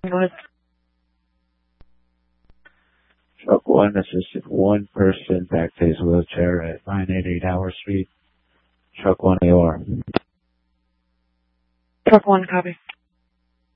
Go ahead. Truck 1 assisted one person back to his wheelchair at 988 Howard Street. Truck 1 AR. Truck 1, copy.